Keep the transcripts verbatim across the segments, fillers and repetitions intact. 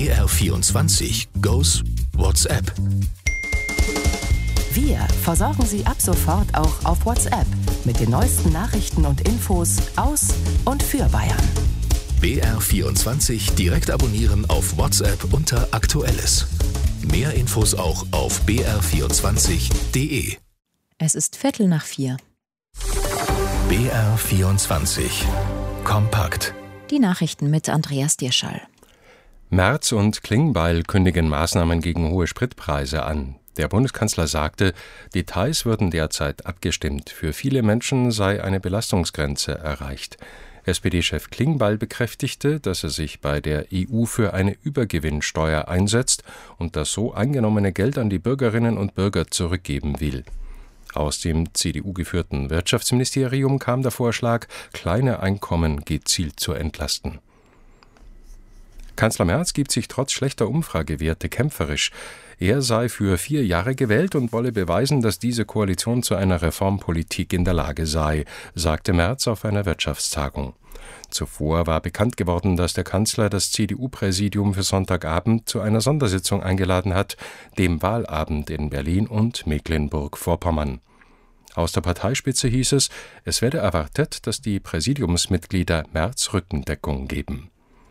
B R vierundzwanzig goes WhatsApp. Wir versorgen Sie ab sofort auch auf WhatsApp mit den neuesten Nachrichten und Infos aus und für Bayern. B R vierundzwanzig direkt abonnieren auf WhatsApp unter Aktuelles. Mehr Infos auch auf b r vierundzwanzig punkt d e. Es ist Viertel nach vier. B R vierundzwanzig kompakt. Die Nachrichten mit Andreas Dierschall. Merz und Klingbeil kündigen Maßnahmen gegen hohe Spritpreise an. Der Bundeskanzler sagte, Details würden derzeit abgestimmt. Für viele Menschen sei eine Belastungsgrenze erreicht. S P D-Chef Klingbeil bekräftigte, dass er sich bei der E U für eine Übergewinnsteuer einsetzt und das so eingenommene Geld an die Bürgerinnen und Bürger zurückgeben will. Aus dem C D U-geführten Wirtschaftsministerium kam der Vorschlag, kleine Einkommen gezielt zu entlasten. Kanzler Merz gibt sich trotz schlechter Umfragewerte kämpferisch. Er sei für vier Jahre gewählt und wolle beweisen, dass diese Koalition zu einer Reformpolitik in der Lage sei, sagte Merz auf einer Wirtschaftstagung. Zuvor war bekannt geworden, dass der Kanzler das C D U-Präsidium für Sonntagabend zu einer Sondersitzung eingeladen hat, dem Wahlabend in Berlin und Mecklenburg-Vorpommern. Aus der Parteispitze hieß es, es werde erwartet, dass die Präsidiumsmitglieder Merz Rückendeckung geben.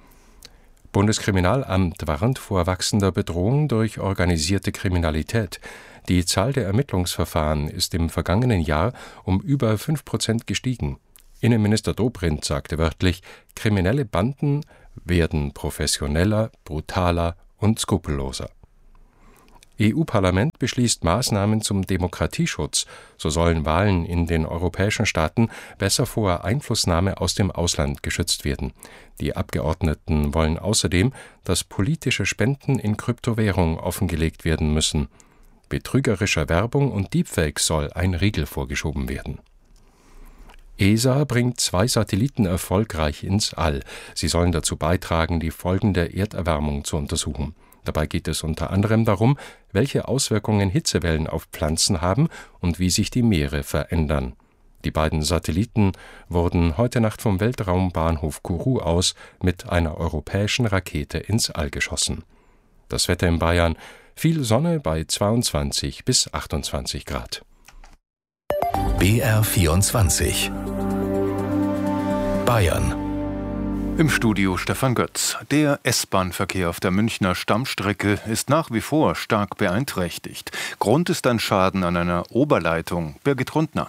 Bundeskriminalamt warnt vor wachsender Bedrohung durch organisierte Kriminalität. Die Zahl der Ermittlungsverfahren ist im vergangenen Jahr um über fünf Prozent gestiegen. Innenminister Dobrindt sagte wörtlich, kriminelle Banden werden professioneller, brutaler und skrupelloser. E U-Parlament beschließt Maßnahmen zum Demokratieschutz. So sollen Wahlen in den europäischen Staaten besser vor Einflussnahme aus dem Ausland geschützt werden. Die Abgeordneten wollen außerdem, dass politische Spenden in Kryptowährung offengelegt werden müssen. Betrügerischer Werbung und Deepfakes soll ein Riegel vorgeschoben werden. E S A bringt zwei Satelliten erfolgreich ins All. Sie sollen dazu beitragen, die Folgen der Erderwärmung zu untersuchen. Dabei geht es unter anderem darum, welche Auswirkungen Hitzewellen auf Pflanzen haben und wie sich die Meere verändern. Die beiden Satelliten wurden heute Nacht vom Weltraumbahnhof Kourou aus mit einer europäischen Rakete ins All geschossen. Das Wetter in Bayern: viel Sonne bei zweiundzwanzig bis achtundzwanzig Grad. B R vierundzwanzig Bayern. Im Studio Stefan Götz. Der S-Bahn-Verkehr auf der Münchner Stammstrecke ist nach wie vor stark beeinträchtigt. Grund ist ein Schaden an einer Oberleitung. Birgit Rundner.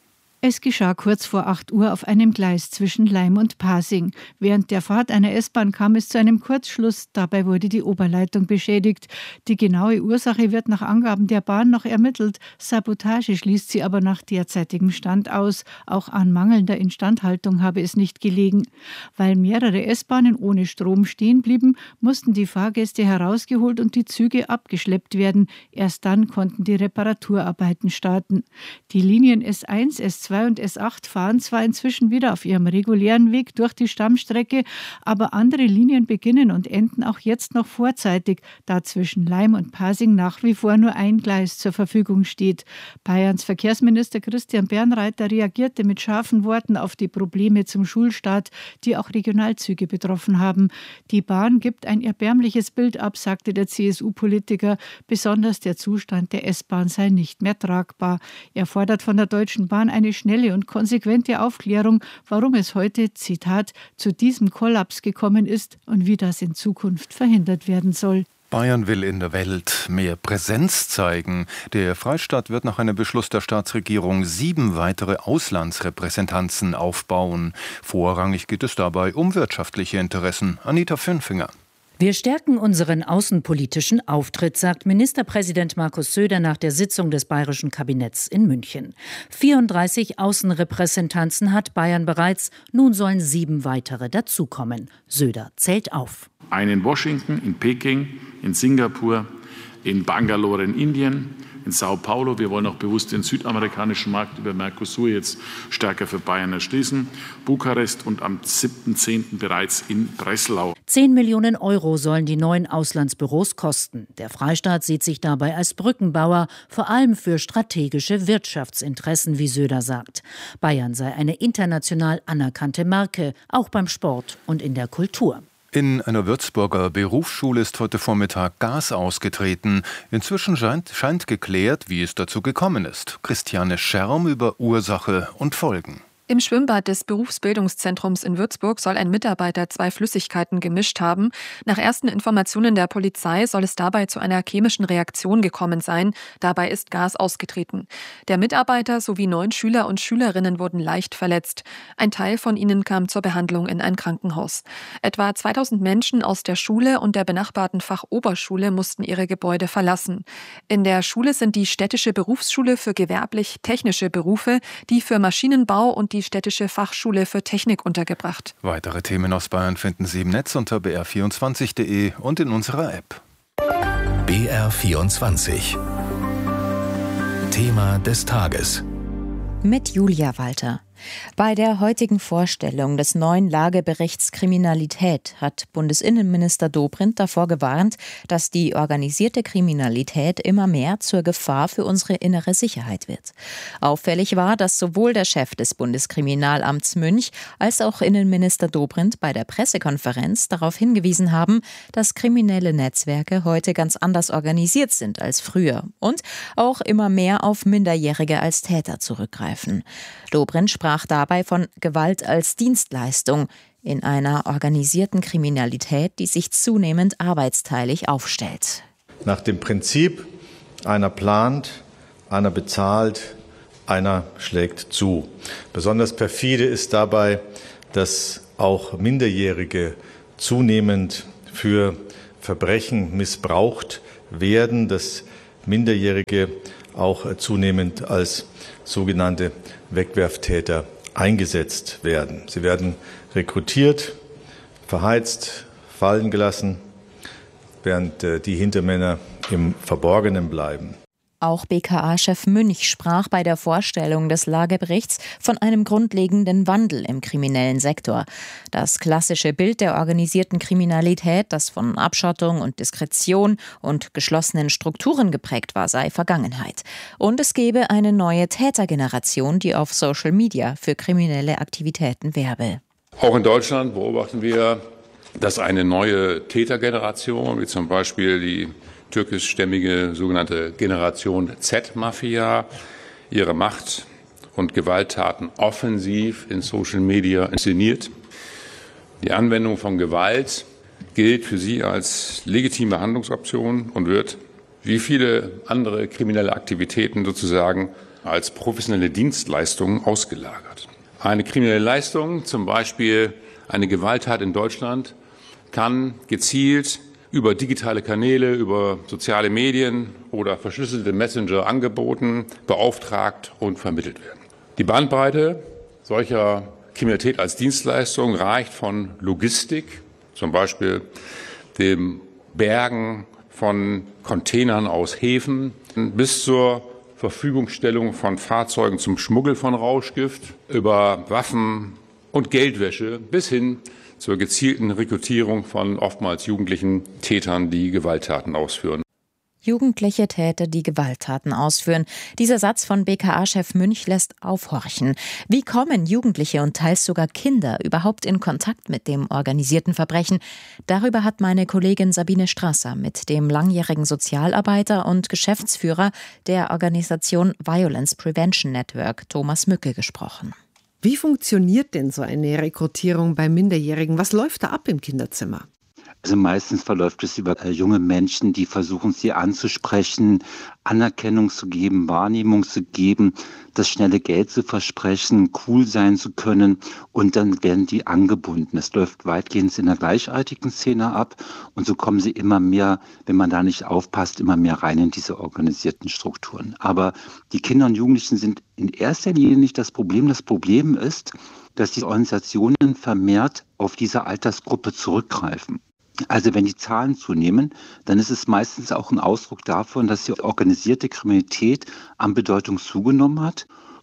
Es geschah kurz vor acht Uhr auf einem Gleis zwischen Laim und Pasing. Während der Fahrt einer S-Bahn kam es zu einem Kurzschluss. Dabei wurde die Oberleitung beschädigt. Die genaue Ursache wird nach Angaben der Bahn noch ermittelt. Sabotage schließt sie aber nach derzeitigem Stand aus. Auch an mangelnder Instandhaltung habe es nicht gelegen. Weil mehrere S-Bahnen ohne Strom stehen blieben, mussten die Fahrgäste herausgeholt und die Züge abgeschleppt werden. Erst dann konnten die Reparaturarbeiten starten. Die Linien S eins, S zwei und S acht fahren zwar inzwischen wieder auf ihrem regulären Weg durch die Stammstrecke, aber andere Linien beginnen und enden auch jetzt noch vorzeitig, da zwischen Laim und Pasing nach wie vor nur ein Gleis zur Verfügung steht. Bayerns Verkehrsminister Christian Bernreiter reagierte mit scharfen Worten auf die Probleme zum Schulstart, die auch Regionalzüge betroffen haben. Die Bahn gibt ein erbärmliches Bild ab, sagte der C S U-Politiker. Besonders der Zustand der S-Bahn sei nicht mehr tragbar. Er fordert von der Deutschen Bahn eine schnelle und konsequente Aufklärung, warum es heute, Zitat, zu diesem Kollaps gekommen ist und wie das in Zukunft verhindert werden soll. Bayern will in der Welt mehr Präsenz zeigen. Der Freistaat wird nach einem Beschluss der Staatsregierung sieben weitere Auslandsrepräsentanzen aufbauen. Vorrangig geht es dabei um wirtschaftliche Interessen. Anita Fünfinger. Wir stärken unseren außenpolitischen Auftritt, sagt Ministerpräsident Markus Söder nach der Sitzung des bayerischen Kabinetts in München. vierunddreißig Außenrepräsentanzen hat Bayern bereits, nun sollen sieben weitere dazukommen. Söder zählt auf. Eine in Washington, in Peking, in Singapur, in Bangalore in Indien, in Sao Paulo. Wir wollen auch bewusst den südamerikanischen Markt über Mercosur jetzt stärker für Bayern erschließen. Bukarest und am siebten zehnten bereits in Breslau. Zehn Millionen Euro sollen die neuen Auslandsbüros kosten. Der Freistaat sieht sich dabei als Brückenbauer, vor allem für strategische Wirtschaftsinteressen, wie Söder sagt. Bayern sei eine international anerkannte Marke, auch beim Sport und in der Kultur. In einer Würzburger Berufsschule ist heute Vormittag Gas ausgetreten. Inzwischen scheint, scheint geklärt, wie es dazu gekommen ist. Christiane Scherm über Ursache und Folgen. Im Schwimmbad des Berufsbildungszentrums in Würzburg soll ein Mitarbeiter zwei Flüssigkeiten gemischt haben. Nach ersten Informationen der Polizei soll es dabei zu einer chemischen Reaktion gekommen sein. Dabei ist Gas ausgetreten. Der Mitarbeiter sowie neun Schüler und Schülerinnen wurden leicht verletzt. Ein Teil von ihnen kam zur Behandlung in ein Krankenhaus. Etwa zweitausend Menschen aus der Schule und der benachbarten Fachoberschule mussten ihre Gebäude verlassen. In der Schule sind die Städtische Berufsschule für gewerblich-technische Berufe, die für Maschinenbau und die Städtische Fachschule für Technik untergebracht. Weitere Themen aus Bayern finden Sie im Netz unter b r vierundzwanzig punkt d e und in unserer App. B R vierundzwanzig. Thema des Tages. Mit Julia Walter. Bei der heutigen Vorstellung des neuen Lageberichts Kriminalität hat Bundesinnenminister Dobrindt davor gewarnt, dass die organisierte Kriminalität immer mehr zur Gefahr für unsere innere Sicherheit wird. Auffällig war, dass sowohl der Chef des Bundeskriminalamts Münch als auch Innenminister Dobrindt bei der Pressekonferenz darauf hingewiesen haben, dass kriminelle Netzwerke heute ganz anders organisiert sind als früher und auch immer mehr auf Minderjährige als Täter zurückgreifen. Dobrindt sprach dabei von Gewalt als Dienstleistung in einer organisierten Kriminalität, die sich zunehmend arbeitsteilig aufstellt. Nach dem Prinzip, einer plant, einer bezahlt, einer schlägt zu. Besonders perfide ist dabei, dass auch Minderjährige zunehmend für Verbrechen missbraucht werden, dass Minderjährige auch zunehmend als sogenannte Wegwerftäter eingesetzt werden. Sie werden rekrutiert, verheizt, fallen gelassen, während die Hintermänner im Verborgenen bleiben. Auch B K A-Chef Münch sprach bei der Vorstellung des Lageberichts von einem grundlegenden Wandel im kriminellen Sektor. Das klassische Bild der organisierten Kriminalität, das von Abschottung und Diskretion und geschlossenen Strukturen geprägt war, sei Vergangenheit. Und es gebe eine neue Tätergeneration, die auf Social Media für kriminelle Aktivitäten werbe. Auch in Deutschland beobachten wir, dass eine neue Tätergeneration, wie zum Beispiel die türkischstämmige sogenannte Generation Z-Mafia, ihre Macht- und Gewalttaten offensiv in Social Media inszeniert. Die Anwendung von Gewalt gilt für sie als legitime Handlungsoption und wird, wie viele andere kriminelle Aktivitäten, sozusagen als professionelle Dienstleistung ausgelagert. Eine kriminelle Leistung, zum Beispiel eine Gewalttat in Deutschland, kann gezielt über digitale Kanäle, über soziale Medien oder verschlüsselte Messenger angeboten, beauftragt und vermittelt werden. Die Bandbreite solcher Kriminalität als Dienstleistung reicht von Logistik, zum Beispiel dem Bergen von Containern aus Häfen, bis zur Verfügungstellung von Fahrzeugen zum Schmuggel von Rauschgift, über Waffen und Geldwäsche bis hin zur gezielten Rekrutierung von oftmals jugendlichen Tätern, die Gewalttaten ausführen. Jugendliche Täter, die Gewalttaten ausführen. Dieser Satz von B K A-Chef Münch lässt aufhorchen. Wie kommen Jugendliche und teils sogar Kinder überhaupt in Kontakt mit dem organisierten Verbrechen? Darüber hat meine Kollegin Sabine Strasser mit dem langjährigen Sozialarbeiter und Geschäftsführer der Organisation Violence Prevention Network, Thomas Mücke, gesprochen. Wie funktioniert denn so eine Rekrutierung bei Minderjährigen? Was läuft da ab im Kinderzimmer? Also meistens verläuft es über äh, junge Menschen, die versuchen, sie anzusprechen, Anerkennung zu geben, Wahrnehmung zu geben, das schnelle Geld zu versprechen, cool sein zu können, und dann werden die angebunden. Es läuft weitgehend in der gleichaltrigen Szene ab und so kommen sie immer mehr, wenn man da nicht aufpasst, immer mehr rein in diese organisierten Strukturen. Aber die Kinder und Jugendlichen sind in erster Linie nicht das Problem. Das Problem ist, dass die Organisationen vermehrt auf diese Altersgruppe zurückgreifen. Also wenn die Zahlen zunehmen, dann ist es meistens auch ein Ausdruck davon, dass die organisierte Kriminalität an Bedeutung zugenommen hat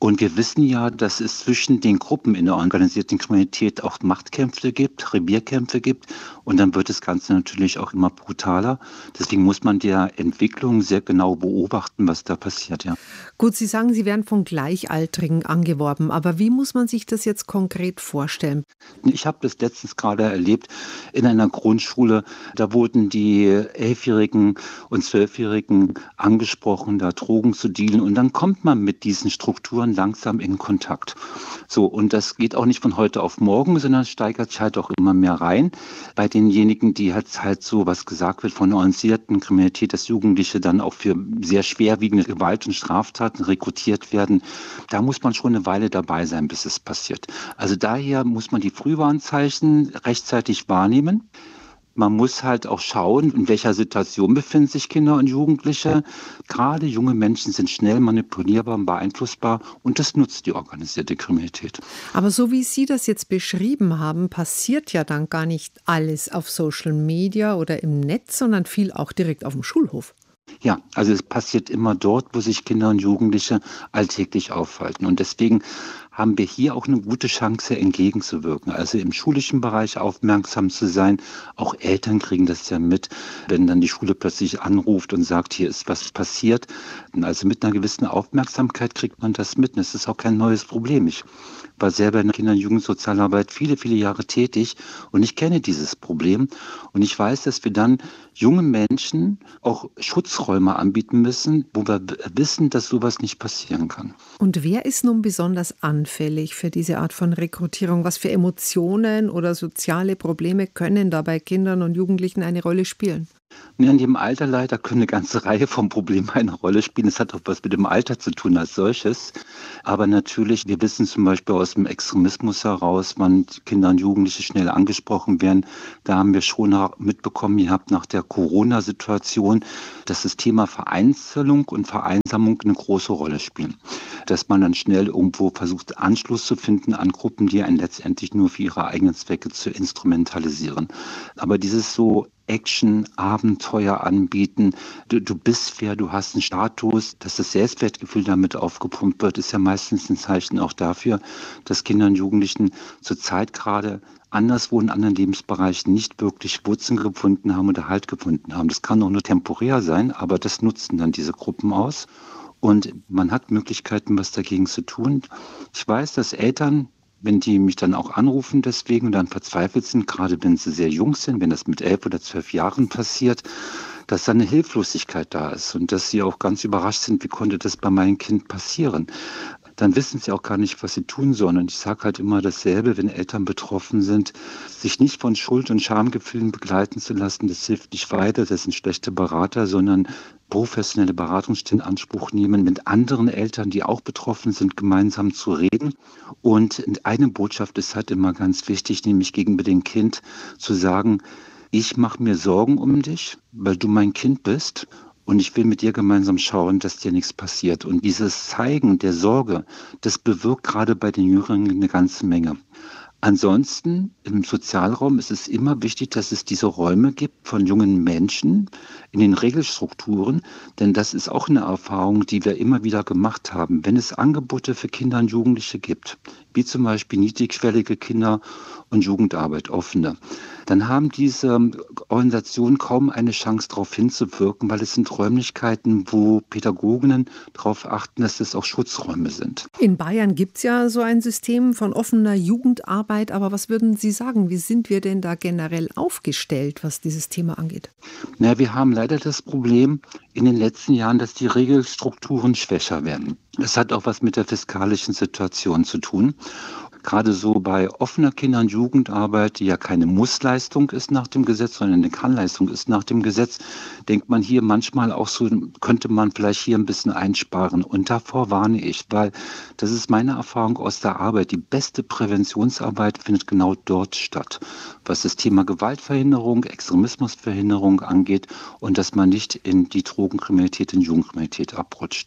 Und wir wissen ja, dass es zwischen den Gruppen in der organisierten Kriminalität auch Machtkämpfe gibt, Revierkämpfe gibt. Und dann wird das Ganze natürlich auch immer brutaler. Deswegen muss man der Entwicklung sehr genau beobachten, was da passiert. Ja. Gut, Sie sagen, Sie werden von Gleichaltrigen angeworben. Aber wie muss man sich das jetzt konkret vorstellen? Ich habe das letztens gerade erlebt in einer Grundschule. Da wurden die Elfjährigen und Zwölfjährigen angesprochen, da Drogen zu dealen. Und dann kommt man mit diesen Strukturen langsam in Kontakt. So, und das geht auch nicht von heute auf morgen, sondern steigert sich halt auch immer mehr rein. Bei denjenigen, die halt, halt so was gesagt wird von der organisierten Kriminalität, dass Jugendliche dann auch für sehr schwerwiegende Gewalt- und Straftaten rekrutiert werden, da muss man schon eine Weile dabei sein, bis es passiert. Also daher muss man die Frühwarnzeichen rechtzeitig wahrnehmen. Man muss halt auch schauen, in welcher Situation befinden sich Kinder und Jugendliche. Gerade junge Menschen sind schnell manipulierbar und beeinflussbar und das nutzt die organisierte Kriminalität. Aber so wie Sie das jetzt beschrieben haben, passiert ja dann gar nicht alles auf Social Media oder im Netz, sondern viel auch direkt auf dem Schulhof. Ja, also es passiert immer dort, wo sich Kinder und Jugendliche alltäglich aufhalten. Und deswegen haben wir hier auch eine gute Chance, entgegenzuwirken. Also im schulischen Bereich aufmerksam zu sein. Auch Eltern kriegen das ja mit, wenn dann die Schule plötzlich anruft und sagt, hier ist was passiert. Also mit einer gewissen Aufmerksamkeit kriegt man das mit. Und es ist auch kein neues Problem. Ich war selber in der Kinder- und Jugendsozialarbeit viele, viele Jahre tätig und ich kenne dieses Problem. Und ich weiß, dass wir dann junge Menschen auch Schutzräume anbieten müssen, wo wir wissen, dass sowas nicht passieren kann. Und wer ist nun besonders anfällig für diese Art von Rekrutierung? Was für Emotionen oder soziale Probleme können da bei Kindern und Jugendlichen eine Rolle spielen? In dem Alter leider können eine ganze Reihe von Problemen eine Rolle spielen. Es hat auch was mit dem Alter zu tun als solches. Aber natürlich, wir wissen zum Beispiel aus dem Extremismus heraus, wann Kinder und Jugendliche schnell angesprochen werden. Da haben wir schon mitbekommen, ihr habt nach der Corona-Situation, dass das Thema Vereinzelung und Vereinsamung eine große Rolle spielen. Dass man dann schnell irgendwo versucht, Anschluss zu finden an Gruppen, die einen letztendlich nur für ihre eigenen Zwecke zu instrumentalisieren. Aber dieses so Action, Abenteuer anbieten. Du, du bist wer, du hast einen Status, dass das Selbstwertgefühl damit aufgepumpt wird, ist ja meistens ein Zeichen auch dafür, dass Kinder und Jugendlichen zurzeit gerade anderswo in anderen Lebensbereichen nicht wirklich Wurzeln gefunden haben oder Halt gefunden haben. Das kann auch nur temporär sein, aber das nutzen dann diese Gruppen aus. Und man hat Möglichkeiten, was dagegen zu tun. Ich weiß, dass Eltern, wenn die mich dann auch anrufen deswegen und dann verzweifelt sind, gerade wenn sie sehr jung sind, wenn das mit elf oder zwölf Jahren passiert, dass da eine Hilflosigkeit da ist und dass sie auch ganz überrascht sind, wie konnte das bei meinem Kind passieren. Dann wissen sie auch gar nicht, was sie tun sollen. Und ich sage halt immer dasselbe, wenn Eltern betroffen sind, sich nicht von Schuld- und Schamgefühlen begleiten zu lassen, das hilft nicht weiter, das sind schlechte Berater, sondern professionelle Beratungsstellen in Anspruch nehmen, mit anderen Eltern, die auch betroffen sind, gemeinsam zu reden. Und eine Botschaft ist halt immer ganz wichtig, nämlich gegenüber dem Kind zu sagen, ich mache mir Sorgen um dich, weil du mein Kind bist. Und ich will mit dir gemeinsam schauen, dass dir nichts passiert. Und dieses Zeigen der Sorge, das bewirkt gerade bei den Jüngeren eine ganze Menge. Ansonsten im Sozialraum ist es immer wichtig, dass es diese Räume gibt von jungen Menschen in den Regelstrukturen, denn das ist auch eine Erfahrung, die wir immer wieder gemacht haben. Wenn es Angebote für Kinder und Jugendliche gibt, wie zum Beispiel niedrigschwellige Kinder- und Jugendarbeit, offene, dann haben diese Organisationen kaum eine Chance, darauf hinzuwirken, weil es sind Räumlichkeiten, wo Pädagoginnen darauf achten, dass es auch Schutzräume sind. In Bayern gibt es ja so ein System von offener Jugendarbeit, aber was würden Sie sagen, wie sind wir denn da generell aufgestellt, was dieses Thema angeht? Na, wir haben leider das Problem in den letzten Jahren, dass die Regelstrukturen schwächer werden. Das hat auch was mit der fiskalischen Situation zu tun. Gerade so bei offener Kinder- und Jugendarbeit, die ja keine Mussleistung ist nach dem Gesetz, sondern eine Kannleistung ist nach dem Gesetz, denkt man hier manchmal auch so, könnte man vielleicht hier ein bisschen einsparen. Und davor warne ich, weil das ist meine Erfahrung aus der Arbeit. Die beste Präventionsarbeit findet genau dort statt, was das Thema Gewaltverhinderung, Extremismusverhinderung angeht und dass man nicht in die Drogenkriminalität, in Jugendkriminalität abrutscht.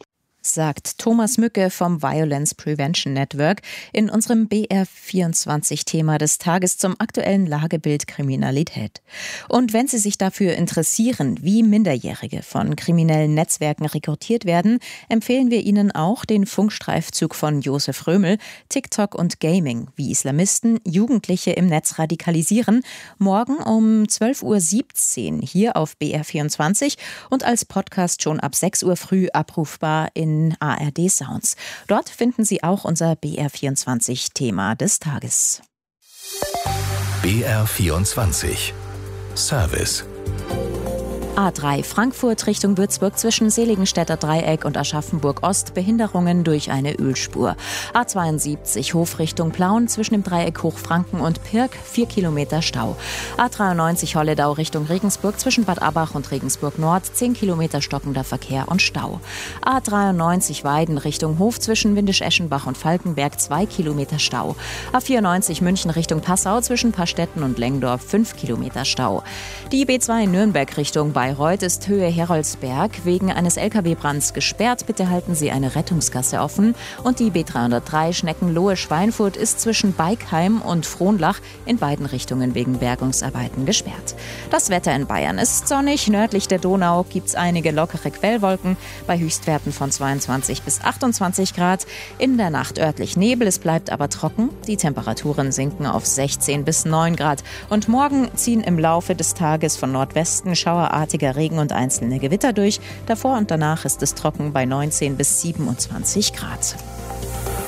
sagt Thomas Mücke vom Violence Prevention Network in unserem B R vierundzwanzig-Thema des Tages zum aktuellen Lagebild Kriminalität. Und wenn Sie sich dafür interessieren, wie Minderjährige von kriminellen Netzwerken rekrutiert werden, empfehlen wir Ihnen auch den Funkstreifzug von Josef Römel, TikTok und Gaming, wie Islamisten Jugendliche im Netz radikalisieren, morgen um zwölf Uhr siebzehn hier auf B R vierundzwanzig und als Podcast schon ab sechs Uhr früh abrufbar in A R D Sounds. Dort finden Sie auch unser B R vierundzwanzig-Thema des Tages. B R vierundzwanzig Service. A drei Frankfurt Richtung Würzburg zwischen Seligenstädter Dreieck und Aschaffenburg Ost Behinderungen durch eine Ölspur. A zweiundsiebzig Hof Richtung Plauen zwischen dem Dreieck Hochfranken und Pirk vier Kilometer Stau. A dreiundneunzig Holledau Richtung Regensburg zwischen Bad Abbach und Regensburg Nord zehn Kilometer stockender Verkehr und Stau. A dreiundneunzig Weiden Richtung Hof zwischen Windisch-Eschenbach und Falkenberg zwei Kilometer Stau. A vierundneunzig München Richtung Passau zwischen Pastetten und Lengdorf fünf Kilometer Stau. Die B zwei Nürnberg Richtung Bayreuth ist Höhe Heroldsberg wegen eines L K W-Brands gesperrt. Bitte halten Sie eine Rettungsgasse offen. Und die B dreihundertdrei Schneckenlohe-Schweinfurt ist zwischen Beikheim und Frohnlach in beiden Richtungen wegen Bergungsarbeiten gesperrt. Das Wetter in Bayern ist sonnig. Nördlich der Donau gibt es einige lockere Quellwolken bei Höchstwerten von zweiundzwanzig bis achtundzwanzig Grad. In der Nacht örtlich Nebel, es bleibt aber trocken. Die Temperaturen sinken auf sechzehn bis neun Grad. Und morgen ziehen im Laufe des Tages von Nordwesten schauerartige Regen und einzelne Gewitter durch. Davor und danach ist es trocken bei neunzehn bis siebenundzwanzig Grad.